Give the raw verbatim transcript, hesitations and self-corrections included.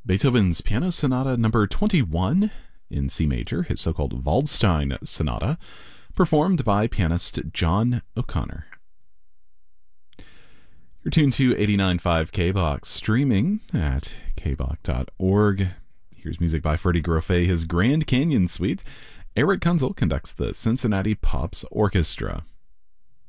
Beethoven's Piano Sonata number twenty-one in C major, his so-called Waldstein Sonata, performed by pianist John O'Connor. You're tuned to eighty-nine point five K B O X, streaming at k b o k dot org. Here's music by Freddie Grofé, his Grand Canyon Suite. Eric Kunzel conducts the Cincinnati Pops Orchestra.